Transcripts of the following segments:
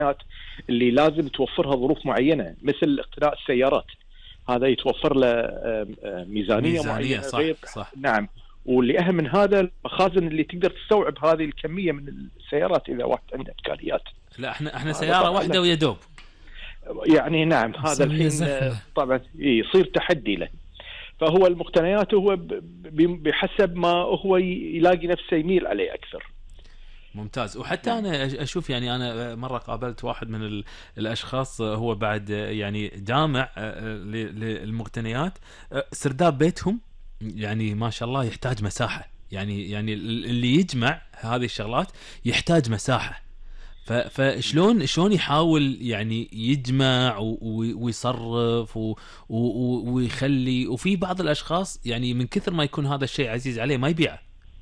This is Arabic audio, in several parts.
اللي لازم توفرها ظروف معينة، مثل اقتناء السيارات، هذا يتوفر له ميزانية معينة. صح غير صح. نعم. واللي أهم من هذا المخازن اللي تقدر تستوعب هذه الكمية من السيارات إذا واحد عنده إمكانيات. لا احنا سيارة واحدة ويدوب يعني. نعم. هذا الحين طبعا يصير تحدي له. فهو المقتنيات هو بحسب ما هو يلاقي نفسه يميل عليه أكثر. ممتاز. وحتى أنا أشوف يعني أنا مرة قابلت واحد من الأشخاص هو بعد يعني جامع للمقتنيات، سرداب بيتهم يعني ما شاء الله يحتاج مساحة، يعني اللي يجمع هذه الشغلات يحتاج مساحة. فشلون يحاول يعني يجمع ويصرف ويخلي. وفي بعض الأشخاص يعني من كثر ما يكون هذا الشيء عزيز عليه ما يبيعه.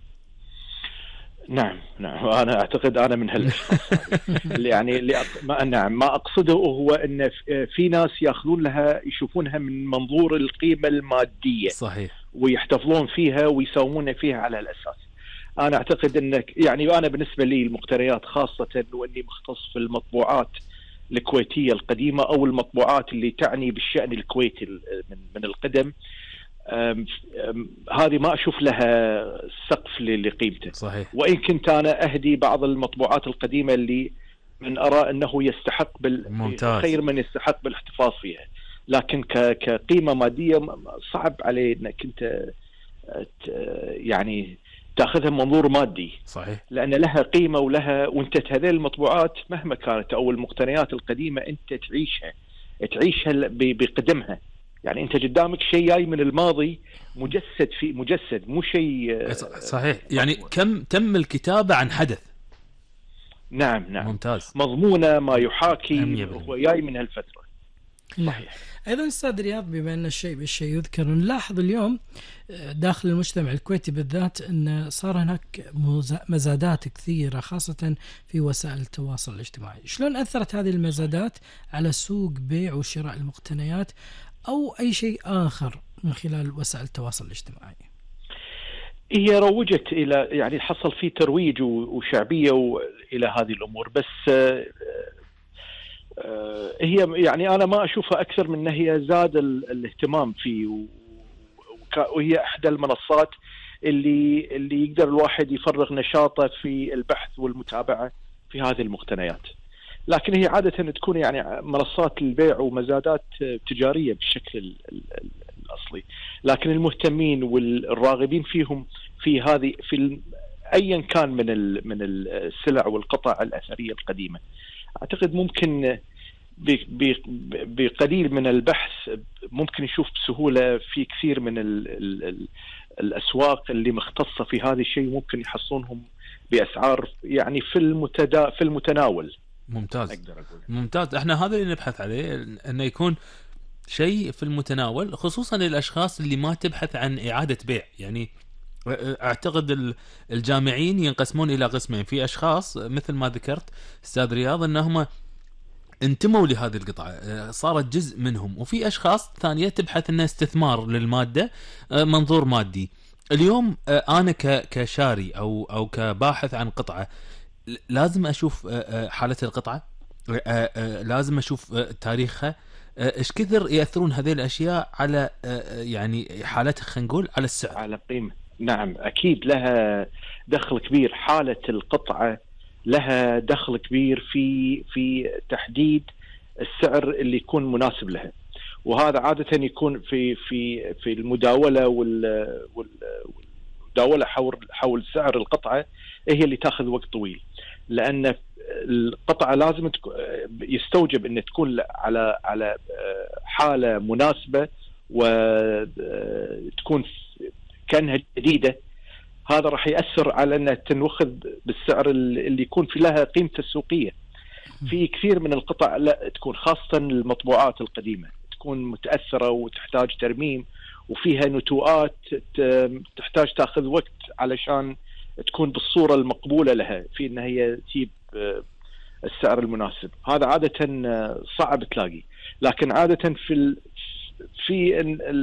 نعم. أنا أعتقد أنا من هالأشخاص يعني ما أقصده هو أن في ناس يأخذون لها يشوفونها من منظور القيمة المادية. صحيح. ويحتفظون فيها ويساومون فيها على الأساس. أنا أعتقد أنك يعني أنا بالنسبة لي المقتنيات خاصة وأني مختص في المطبوعات الكويتية القديمة أو المطبوعات اللي تعني بالشأن الكويتي من القدم، هذه ما أشوف لها سقف لقيمته. صحيح. وإن كنت أنا أهدي بعض المطبوعات القديمة اللي من أرى أنه يستحق خير من يستحق بالاحتفاظ فيها، لكن كقيمة مادية صعب عليه أنك أنت يعني تأخذها منظور مادي. صحيح. لأن لها قيمة وانت هذه المطبوعات مهما كانت أو المقتنيات القديمة أنت تعيشها بقدمها. يعني أنت قدامك شيء جاي من الماضي مجسد مو شيء. صحيح. يعني كم تم الكتابة عن حدث. نعم. ممتاز. مضمونة ما يحاكي هو جاي من هالفترة. صحيح. أيضا أستاذ رياض، بما أن الشيء بالشيء يذكر، نلاحظ اليوم داخل المجتمع الكويتي بالذات أن صار هناك مزادات كثيرة خاصة في وسائل التواصل الاجتماعي. شلون أثرت هذه المزادات على سوق بيع وشراء المقتنيات أو أي شيء آخر من خلال وسائل التواصل الاجتماعي؟ هي روجت إلى يعني حصل فيه ترويج وشعبية إلى هذه الأمور، بس هي يعني أنا ما أشوفها أكثر من أن هي زاد الاهتمام فيه، وهي إحدى المنصات اللي يقدر الواحد يفرغ نشاطه في البحث والمتابعة في هذه المقتنيات. لكن هي عادة تكون يعني منصات البيع ومزادات تجارية بالشكل الأصلي، لكن المهتمين والراغبين فيهم في هذه أيا كان من السلع والقطع الأثرية القديمة، أعتقد ممكن بقليل من البحث ممكن يشوف بسهولة في كثير من الأسواق اللي مختصة في هذا الشيء، ممكن يحصلونهم بأسعار يعني في المتناول. ممتاز. أقدر أقول ممتاز. احنا هذا اللي نبحث عليه، انه يكون شيء في المتناول، خصوصا للأشخاص اللي ما تبحث عن إعادة بيع. يعني اعتقد الجامعين ينقسمون الى قسمين. في اشخاص مثل ما ذكرت استاذ رياض انهم انتموا لهذه القطعه، صارت جزء منهم. وفي اشخاص ثانيه تبحث انها استثمار للماده، منظور مادي. اليوم انا كشاري او كباحث عن قطعه لازم اشوف حاله القطعه، لازم اشوف تاريخها، ايش كثر ياثرون هذه الاشياء على يعني حالتها، خلينا نقول على السعر، على قيمه. نعم أكيد لها دخل كبير. حالة القطعة لها دخل كبير في تحديد السعر اللي يكون مناسب لها، وهذا عادة يكون في المداولة والمداولة حول سعر القطعة هي اللي تأخذ وقت طويل، لأن القطعة لازم يستوجب أن تكون على حالة مناسبة وتكون كأنها جديدة. هذا راح يأثر على أنها تنوخذ بالسعر اللي يكون في لها قيمته السوقية. في كثير من القطع لا تكون، خاصة المطبوعات القديمة، تكون متأثرة وتحتاج ترميم وفيها نتوءات تحتاج تأخذ وقت علشان تكون بالصورة المقبولة لها في أنها هي تجيب السعر المناسب. هذا عادة صعب تلاقي، لكن عادة في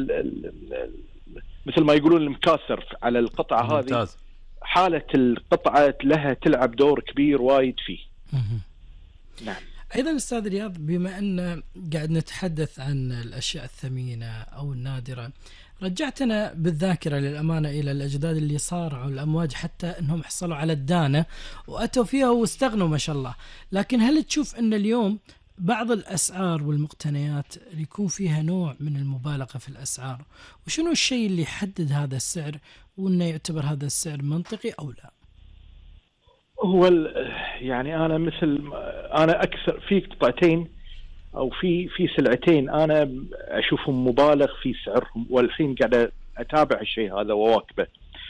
مثل ما يقولون المكاسر على القطعة هذه، حالة القطعة لها تلعب دور كبير وايد فيه. نعم. أيضا أستاذ رياض، بما أن قاعد نتحدث عن الأشياء الثمينة أو النادرة، رجعتنا بالذاكرة للأمانة إلى الأجداد اللي صارعوا الأمواج حتى أنهم حصلوا على الدانة وأتوا فيها واستغنوا ما شاء الله. لكن هل تشوف أن اليوم بعض الأسعار والمقتنيات اللي يكون فيها نوع من المبالغة في الأسعار، وشنو الشيء اللي يحدد هذا السعر وأنه يعتبر هذا السعر منطقي أو لا؟ هو يعني أنا أكثر في قطعتين أو في سلعتين أنا أشوفهم مبالغ في سعرهم، والحين قاعد أتابع الشيء هذا وواكبه.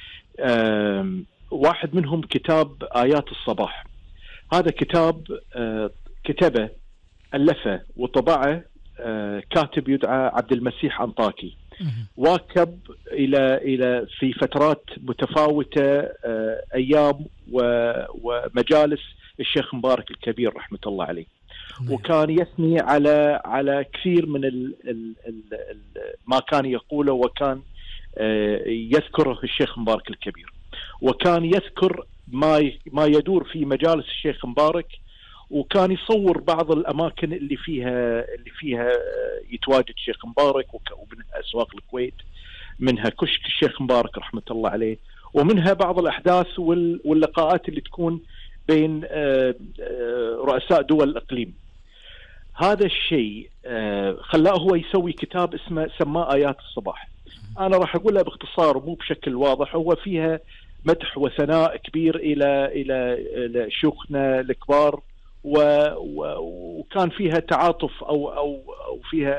واحد منهم كتاب آيات الصباح. هذا كتاب كتبه ألفه وطبعه كاتب يدعى عبد المسيح أنطاكي، واكب إلى في فترات متفاوتة أيام ومجالس الشيخ مبارك الكبير رحمة الله عليه، وكان يثني على كثير من ما كان يقوله، وكان يذكره الشيخ مبارك الكبير، وكان يذكر ما يدور في مجالس الشيخ مبارك، وكان يصور بعض الأماكن اللي فيها يتواجد الشيخ مبارك، ومنها أسواق الكويت، منها كشك الشيخ مبارك رحمة الله عليه، ومنها بعض الأحداث واللقاءات اللي تكون بين رؤساء دول الإقليم. هذا الشيء خلاه هو يسوي كتاب سماه آيات الصباح. أنا راح أقولها باختصار مو بشكل واضح. هو فيها مدح وثناء كبير إلى شيوخنا الكبار، وكان فيها تعاطف أو فيها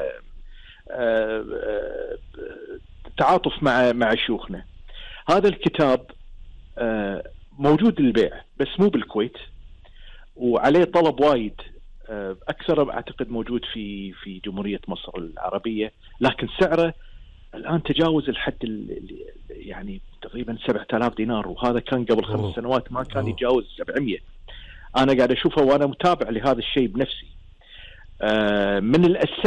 تعاطف مع شيوخنا. هذا الكتاب موجود للبيع بس مو بالكويت، وعليه طلب وايد. أكثر أعتقد موجود في جمهورية مصر العربية، لكن سعره الآن تجاوز الحد يعني تقريبا 7000 دينار، وهذا كان قبل 5 سنوات ما كان يتجاوز 700. أنا قاعد أشوفه وأنا متابع لهذا الشيء بنفسي. من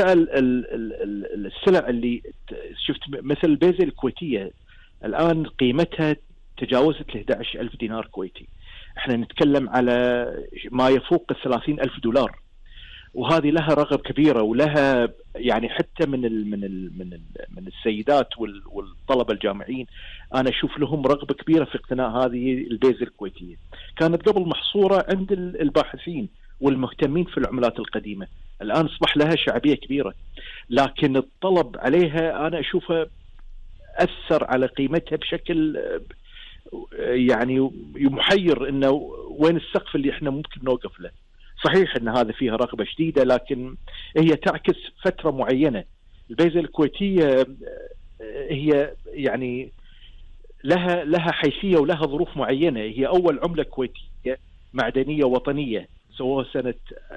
السلع اللي شفت مثل البيزة الكويتية الآن قيمتها تجاوزت 11,000 دينار كويتي. احنا نتكلم على ما يفوق 30,000 دولار، وهذه لها رغبة كبيرة، ولها يعني حتى من السيدات والطلبة الجامعيين أنا أشوف لهم رغبة كبيرة في اقتناء هذه البيزة الكويتية. كانت قبل محصورة عند الباحثين والمهتمين في العملات القديمة، الآن أصبح لها شعبية كبيرة، لكن الطلب عليها أنا أشوفها أثر على قيمتها بشكل يعني محير، إنه وين السقف اللي إحنا ممكن نوقف له. صحيح ان هذا فيها رغبة شديدة، لكن هي تعكس فترة معينة. البيزة الكويتية هي يعني لها حيثية ولها ظروف معينة. هي اول عملة كويتية معدنية وطنية، سووها سنة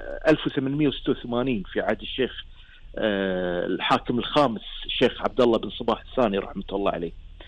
1886 في عهد الشيخ الحاكم الخامس الشيخ عبد الله بن صباح الثاني رحمة الله عليه،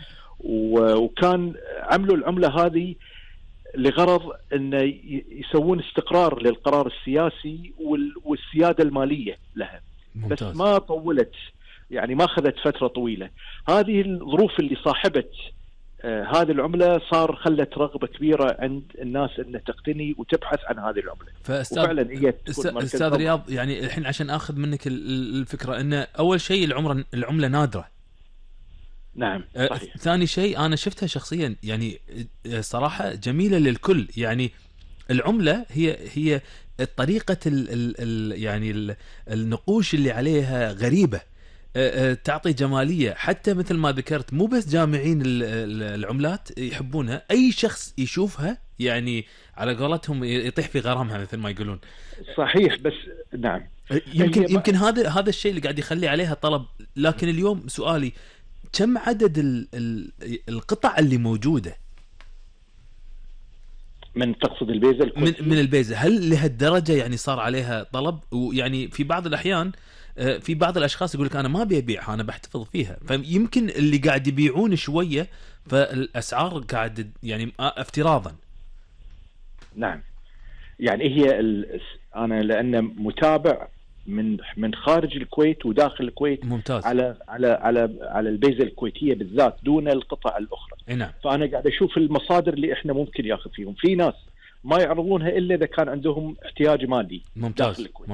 وكان عملوا العملة هذه لغرض أن يسوون استقرار للقرار السياسي والسيادة المالية لها. ممتاز. بس ما طولت، يعني ما أخذت فترة طويلة. هذه الظروف اللي صاحبت هذه العملة خلت رغبة كبيرة عند الناس أن تقتني وتبحث عن هذه العملة. وفعلا هي أستاذ رياض، يعني الحين عشان أخذ منك الفكرة أن أول شيء العملة نادرة. نعم صحيح. ثاني شيء أنا شفتها شخصيا يعني صراحة جميلة للكل. يعني العملة هي طريقة يعني النقوش اللي عليها غريبة، تعطي جمالية. حتى مثل ما ذكرت مو بس جامعين العملات يحبونها، أي شخص يشوفها يعني على قولتهم يطيح في غرامها مثل ما يقولون. صحيح. بس نعم يمكن هذا الشيء اللي قاعد يخلي عليها طلب. لكن اليوم سؤالي، كم عدد القطع اللي موجودة من تقصد البيزة الكويتية؟ من البيزة، هل لهالدرجة يعني صار عليها طلب؟ ويعني في بعض الأحيان في بعض الأشخاص يقول لك أنا ما بيبيعها، أنا بحتفظ فيها. فيمكن اللي قاعد يبيعون شوية، فالأسعار قاعد يعني افتراضا. نعم، يعني هي أنا لأن متابع من خارج الكويت وداخل الكويت. ممتاز. على البيزة الكويتية بالذات دون القطع الأخرى. نعم. فأنا قاعد أشوف المصادر اللي إحنا ممكن يأخذ فيهم. في ناس ما يعرضونها الا اذا كان عندهم احتياج مالي ممتاز داخل الكويت.